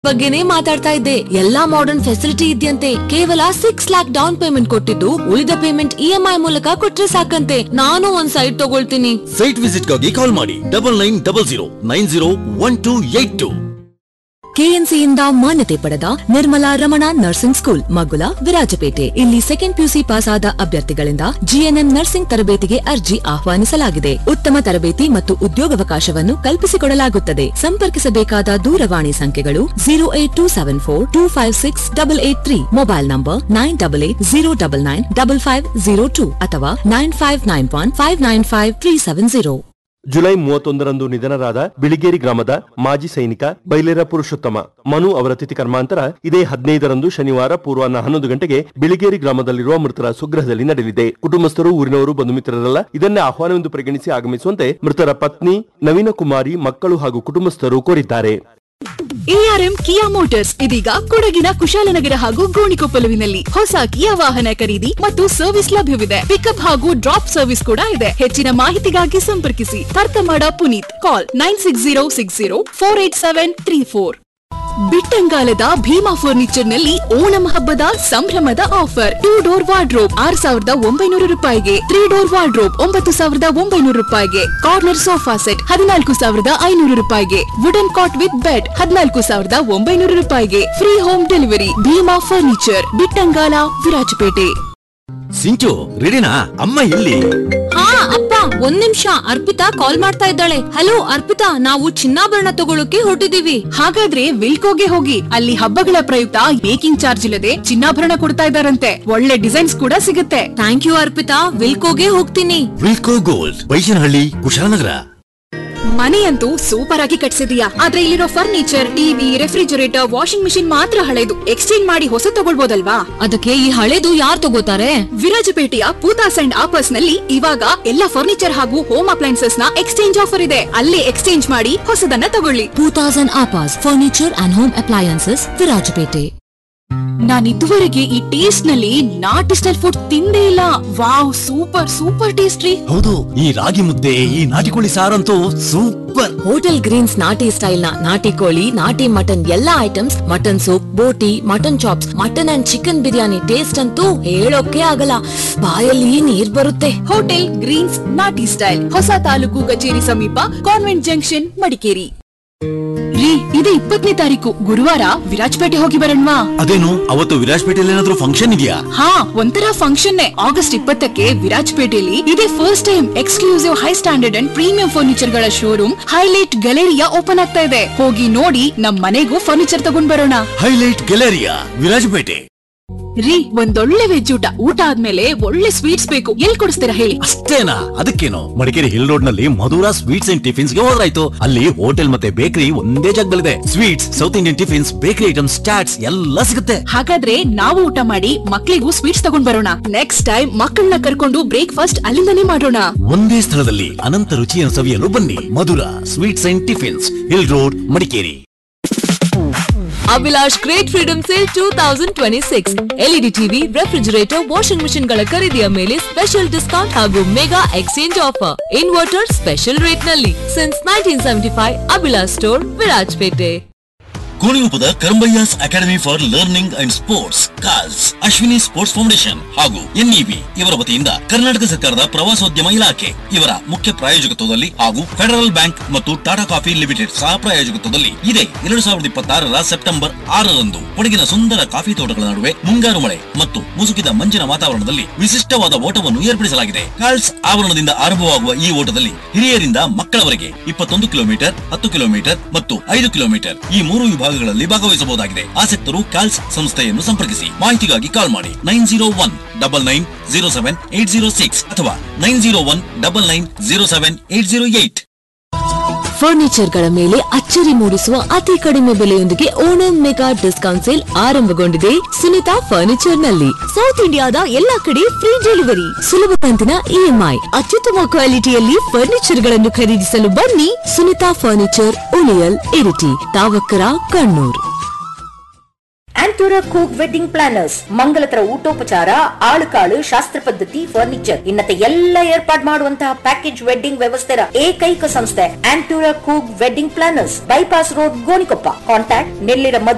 ಬಗ್ಗೆನೇ ಮಾತಾಡ್ತಾ ಇದ್ದೆ. ಎಲ್ಲಾ ಮಾಡರ್ನ್ ಫೆಸಿಲಿಟಿ ಇದೆಯಂತೆ. ಕೇವಲ 6 lakhs ಡೌನ್ ಪೇಮೆಂಟ್ ಕೊಟ್ಟಿದ್ದು ಉಳಿದ ಪೇಮೆಂಟ್ EMI ಮೂಲಕ ಕೊಟ್ರೆ ಸಾಕಂತೆ. ನಾನು ಒಂದ್ ಸೈಟ್ ತಗೊಳ್ತೀನಿ. ಸೈಟ್ ವಿಸಿಟ್ ಗಾಗಿ ಕಾಲ್ ಮಾಡಿ 9900901282. KNC ಇಂದ ಮಾನ್ಯತೆ ಪಡೆದ ನಿರ್ಮಲಾ ರಮಣ ನರ್ಸಿಂಗ್ ಸ್ಕೂಲ್ ಮಗುಲ ವಿರಾಜಪೇಟೆ. ಇಲ್ಲಿ ಸೆಕೆಂಡ್ PUC ಪಾಸ್ ಆದ ಅಭ್ಯರ್ಥಿಗಳಿಂದ GNM ನರ್ಸಿಂಗ್ ತರಬೇತಿಗೆ ಅರ್ಜಿ ಆಹ್ವಾನಿಸಲಾಗಿದೆ. ಉತ್ತಮ ತರಬೇತಿ ಮತ್ತು ಉದ್ಯೋಗಾವಕಾಶವನ್ನು ಕಲ್ಪಿಸಿಕೊಡಲಾಗುತ್ತದೆ. ಸಂಪರ್ಕಿಸಬೇಕಾದ ದೂರವಾಣಿ ಸಂಖ್ಯೆಗಳು 08274256883, ಮೊಬೈಲ್ ನಂಬರ್ 9880995502 ಅಥವಾ 9591595370. ಜುಲೈ 31ರಂದು ನಿಧನರಾದ ಬಿಳಿಗೇರಿ ಗ್ರಾಮದ ಮಾಜಿ ಸೈನಿಕ ಬೈಲೇರ ಪುರುಷೋತ್ತಮ ಮನು ಅವರ ತಿಥಿ ಕರ್ಮಾಂತರ ಇದೇ 15ರಂದು ಶನಿವಾರ ಪೂರ್ವಾಹ್ನ 11 ಗಂಟೆಗೆ ಬಿಳಿಗೇರಿ ಗ್ರಾಮದಲ್ಲಿರುವ ಮೃತರ ಸ್ವಗೃಹದಲ್ಲಿ ನಡೆಯಲಿದೆ. ಕುಟುಂಬಸ್ಥರು, ಊರಿನವರು, ಬಂಧು ಮಿತ್ರರೆಲ್ಲ ಇದನ್ನೇ ಆಹ್ವಾನವೆಂದು ಪರಿಗಣಿಸಿ ಆಗಮಿಸುವಂತೆ ಮೃತರ ಪತ್ನಿ ನವೀನ ಕುಮಾರಿ, ಮಕ್ಕಳು ಹಾಗೂ ಕುಟುಂಬಸ್ಥರು ಕೋರಿದ್ದಾರೆ. ARM ಕಿಯಾ ಮೋಟಾರ್ಸ್ ಇದೀಗ ಕೊಡಗಿನ ಕುಶಾಲನಗರ ಹಾಗೂ ಗೋಣಿಕೊಪ್ಪಲುವಿನಲ್ಲಿ ಹೊಸ ಕಿಯಾ ವಾಹನ ಖರೀದಿ ಮತ್ತು ಸರ್ವಿಸ್ ಲಭ್ಯವಿದೆ. ಪಿಕಪ್ ಹಾಗೂ ಡ್ರಾಪ್ ಸರ್ವಿಸ್ ಕೂಡ ಇದೆ. ಹೆಚ್ಚಿನ ಮಾಹಿತಿಗಾಗಿ ಸಂಪರ್ಕಿಸಿ ತರ್ತಮಾಡ ಪುನೀತ್. ಕಾಲ್ 9606048734. ಬಿಟ್ಟಂಗಾಲದ ಭೀಮಾ ಫರ್ನಿಚರ್ ನಲ್ಲಿ ಓಣಂ ಹಬ್ಬದ ಸಂಭ್ರಮದ ಆಫರ್. 2 ಡೋರ್ ವಾರ್ಡ್ರೋಬ್ 6900 ರೂಪಾಯಿಗೆ, 3 ಡೋರ್ ವಾರ್ಡ್ರೋಬ್ 9900 ರೂಪಾಯಿಗೆ, ಕಾರ್ನರ್ ಸೋಫಾ ಸೆಟ್ 14500 ರೂಪಾಯಿಗೆ, ವುಡನ್ ಕಾಟ್ ವಿತ್ ಬೆಡ್ 14900 ರೂಪಾಯಿಗೆ. Free home delivery. Bima furniture, Bittangala, Virajpet. ಸಿಂಚು ರೆಡಿನಾ? ಅಮ್ಮ ಇಲ್ಲಿ. ಹಾ ಅಪ್ಪ, ಒಂದ್ ನಿಮಿಷ. ಅರ್ಪಿತಾ ಕಾಲ್ ಮಾಡ್ತಾ ಇದ್ದಾಳೆ. ಹಲೋ ಅರ್ಪಿತಾ, ನಾವು ಚಿನ್ನಾಭರಣ ತಗೊಳ್ಳೋಕೆ ಹೊರಟಿದೀವಿ. ಹಾಗಾದ್ರೆ ವಿಲ್ಕೋಗೆ ಹೋಗಿ, ಅಲ್ಲಿ ಹಬ್ಬಗಳ ಪ್ರಯುಕ್ತ ಮೇಕಿಂಗ್ ಚಾರ್ಜ್ ಇಲ್ಲದೆ ಚಿನ್ನಾಭರಣ ಕೊಡ್ತಾ ಇದ್ದಾರಂತೆ. ಒಳ್ಳೆ ಡಿಸೈನ್ಸ್ ಕೂಡ ಸಿಗುತ್ತೆ. ಥ್ಯಾಂಕ್ ಯು ಅರ್ಪಿತಾ, ವಿಲ್ಕೋಗೆ ಹೋಗ್ತೀನಿ. ವಿಲ್ಕೋ ಗೋಲ್ಡ್, ಬೈಶನಹಳ್ಳಿ, ಕುಶಾಲನಗರ. ಮನೆಯಂತೂ ಸೂಪರ್ ಆಗಿ ಕಟ್ಸಿದೀಯಾ, ಆದ್ರೆ ಇಲ್ಲಿರೋ furniture, TV, refrigerator, washing machine ಮಾತ್ರ ಹಳೆದು. ಎಕ್ಸ್ಚೇಂಜ್ ಮಾಡಿ ಹೊಸ ತಗೊಳ್ಬೋದಲ್ವಾ? ಅದಕ್ಕೆ ಈ ಹಳೇದು ಯಾರು ತಗೋತಾರೆ? ವಿರಾಜಪೇಟೆಯ ಪೂತಾಸ್ ಅಂಡ್ ಆಪರ್ಸ್ ನಲ್ಲಿ ಇವಾಗ ಎಲ್ಲ ಫರ್ನಿಚರ್ ಹಾಗೂ ಹೋಮ್ ಅಪ್ಲೈನ್ಸಸ್ ನ ಎಕ್ಸ್ಚೇಂಜ್ ಆಫರ್ ಇದೆ. ಅಲ್ಲೇ ಎಕ್ಸ್ಚೇಂಜ್ ಮಾಡಿ ಹೊಸದನ್ನ ತಗೊಳ್ಳಿ. Poothas and ಆಪರ್ಸ್ furniture and home appliances, Virajpet. ನಾನಿದುವರೆಗೆ ಈ ಟೇಸ್ಟ್ ನಲ್ಲಿ ನಾಟಿ ಸ್ಟೈಲ್ ಫುಡ್ ತಿಂದೇ ಇಲ್ಲ. ವಾವ್, ಸೂಪರ್ ಸೂಪರ್ ಟೇಸ್ಟ್ ರೀ. ಹೌದು, ಈ ರಾಗಿ ಮುದ್ದೆ, ಈ ನಾಟಿ ಕೋಳಿ ಸಾರಂತೂ ಸೂಪರ್. ಹೋಟೆಲ್ ಗ್ರೀನ್ಸ್ ನಾಟಿ ಸ್ಟೈಲ್ ನ ನಾಟಿ ಕೋಳಿ, ನಾಟಿ ಮಟನ್ ಎಲ್ಲಾ items, mutton soup, boti, mutton chops, mutton and chicken biryani taste ಅಂತೂ ಹೇಳೋಕೆ ಆಗಲ್ಲ. ಬಾಯಲ್ಲಿ ನೀರ್ ಬರುತ್ತೆ. ಹೋಟೆಲ್ ಗ್ರೀನ್ಸ್ ನಾಟಿ ಸ್ಟೈಲ್, ಹೊಸ ತಾಲೂಕು ಕಚೇರಿ ಸಮೀಪ, ಕಾನ್ವೆಂಟ್ ಜಂಕ್ಷನ್, ಮಡಿಕೇರಿ. ರೀ, ಇದು 20ನೇ ತಾರೀಕು ಗುರುವಾರ ವಿರಾಜಪೇಟೆ ಹೋಗಿ ಬರೋಣವಾ? ಅದೇನು, ಅವತ್ತು ವಿರಾಜಪೇಟೆಯಲ್ಲಿ ಏನಾದ್ರೂ ಫಂಕ್ಷನ್ ಇದೆಯಾ? ಹಾ, ಒಂಥರ ಫಂಕ್ಷನ್. ಆಗಸ್ಟ್ 20ಕ್ಕೆ ವಿರಾಜಪೇಟೆಯಲ್ಲಿ ಇದೇ first time exclusive high standard and premium furniture ಗಳ ಶೋರೂಮ್ ಹೈಲೈಟ್ ಗ್ಯಾಲರಿಯಾ ಓಪನ್ ಆಗ್ತಾ ಇದೆ. ಹೋಗಿ ನೋಡಿ ನಮ್ ಮನೆಗೂ ಫರ್ನಿಚರ್ ತಗೊಂಡ್ ಬರೋಣ. Highlight Galleria, Virajpet. ರೀ, ಒಂದೊಳ್ಳೆ ವೆಜ್ ಊಟ ಆದ್ಮೇಲೆ ಒಳ್ಳೆ ಸ್ವೀಟ್ಸ್ ಬೇಕು. ಎಲ್ಲಿ ಕೊಡಿಸ್ತೀರಾ ಹೇಳಿ? ಅಷ್ಟೇನಾ? ಅದಕ್ಕೇನು, ಮಡಿಕೇರಿ ಹಿಲ್ ರೋಡ್ ನಲ್ಲಿ ಮಧುರಾ ಸ್ವೀಟ್ಸ್ ಅಂಡ್ ಟಿಫಿನ್ಸ್ ಗೆ ಹೋದ್ರಾಯ್ತು. ಅಲ್ಲಿ ಹೋಟೆಲ್ ಮತ್ತೆ ಬೇಕರಿ ಒಂದೇ ಜಾಗದಲ್ಲಿದೆ. Sweets, south Indian tiffins, bakery items, chaats ಎಲ್ಲ ಸಿಗುತ್ತೆ. ಹಾಗಾದ್ರೆ ನಾವು ಊಟ ಮಾಡಿ ಮಕ್ಕಳಿಗೂ ಸ್ವೀಟ್ಸ್ ತಗೊಂಡ್ ಬರೋಣ. ನೆಕ್ಸ್ಟ್ ಟೈಮ್ ಮಕ್ಕಳನ್ನ ಕರ್ಕೊಂಡು ಬ್ರೇಕ್ಫಾಸ್ಟ್ ಅಲ್ಲಿಂದನೇ ಮಾಡೋಣ. ಒಂದೇ ಸ್ಥಳದಲ್ಲಿ ಅನಂತ ರುಚಿಯನ್ನು ಸವಿಯಲು ಬನ್ನಿ. Madhura sweets and tiffins, hill road, Madikeri. Abhilash great freedom sale 2026. LED TV, refrigerator, washing machine ಗಳ ಖರೀದಿಯ ಮೇಲೆ ಸ್ಪೆಷಲ್ ಡಿಸ್ಕೌಂಟ್ ಹಾಗೂ mega exchange offer. Inverter special rate ನಲ್ಲಿ since 1975. Abhilash store, Virajpet. ಕೋಣಿಗೊಪ್ಪದ Karambayya's academy for learning and sports, calls, Ashwini sports foundation ಹಾಗೂ NEB ಇವರ ವತಿಯಿಂದ ಕರ್ನಾಟಕ ಸರ್ಕಾರದ ಪ್ರವಾಸೋದ್ಯಮ ಇಲಾಖೆ ಇವರ ಮುಖ್ಯ ಪ್ರಾಯೋಜಕತ್ವದಲ್ಲಿ ಹಾಗೂ ಫೆಡರಲ್ ಬ್ಯಾಂಕ್ ಮತ್ತು ಟಾಟಾ ಕಾಫಿ ಲಿಮಿಟೆಡ್ ಸಹ ಪ್ರಾಯೋಜಕತ್ವದಲ್ಲಿ ಇದೇ 2026 ಸೆಪ್ಟೆಂಬರ್ 6ರಂದು ಕೊಡಗಿನ ಸುಂದರ ಕಾಫಿ ತೋಟಗಳ ನಡುವೆ ಮುಂಗಾರು ಮಳೆ ಮತ್ತು ಮುಸುಕಿದ ಮಂಜಿನ ವಾತಾವರಣದಲ್ಲಿ ವಿಶಿಷ್ಟವಾದ ಓಟವನ್ನು ಏರ್ಪಡಿಸಲಾಗಿದೆ. ಕಾಲ್ಸ್ ಆವರಣದಿಂದ ಆರಂಭವಾಗುವ ಈ ಓಟದಲ್ಲಿ ಹಿರಿಯರಿಂದ ಮಕ್ಕಳವರೆಗೆ 21 ಕಿಲೋಮೀಟರ್, 10 ಕಿಲೋಮೀಟರ್ ಮತ್ತು 5 ಕಿಲೋಮೀಟರ್ ಈ 3 ವಿಭಾಗಗಳಲ್ಲಿ ಭಾಗವಹಿಸಬಹುದಾಗಿದೆ. ಆಸಕ್ತರು ಕಾಲ್ಸ್ ಸಂಸ್ಥೆಯನ್ನು ಸಂಪರ್ಕಿಸಿ. ಮಾಹಿತಿಗಾಗಿ ಕಾಲ್ ಮಾಡಿ 9019907806 ಅಥವಾ 9019907808. ಫರ್ನಿಚರ್ ಗಳ ಮೇಲೆ ಅಚ್ಚರಿ ಮೂಡಿಸುವ ಅತಿ ಕಡಿಮೆ ಬೆಲೆಯೊಂದಿಗೆ ಓಣಂ ಮೆಗಾ ಡಿಸ್ಕೌಂಟ್ ಸೇಲ್ ಆರಂಭಗೊಂಡಿದೆ ಸುನಿತಾ ಫರ್ನಿಚರ್ ನಲ್ಲಿ. ಸೌತ್ ಇಂಡಿಯಾದ ಎಲ್ಲಾ ಕಡೆ ಫ್ರೀ ಡೆಲಿವರಿ, ಸುಲಭ ಕಂತಿನ EMI, ಅತ್ಯುತ್ತಮ ಕ್ವಾಲಿಟಿಯಲ್ಲಿ ಫರ್ನಿಚರ್ ಗಳನ್ನು ಖರೀದಿಸಲು ಬನ್ನಿ. Sunita furniture, ಉಳಿಯಲ್, Iritty, Thavakkara, Kannur. ಆಂಟೂರ ಕೂಕ್ wedding planners ಮಂಗಲತರ ಊಟೋಪಚಾರ, ಆಳುಕಾಳು, ಶಾಸ್ತ್ರ ಪದ್ಧತಿ, ಫರ್ನಿಚರ್ ಇನ್ನತೆ ಎಲ್ಲ ಏರ್ಪಾಡು ಮಾಡುವಂತಹ ಪ್ಯಾಕೇಜ್ ವೆಡ್ಡಿಂಗ್ ವ್ಯವಸ್ಥೆಯ ಏಕೈಕ ಸಂಸ್ಥೆ ಆಂಟೂರ ಕೂಕ್ wedding planners, bypass road, Gonikoppa. Contact Nellira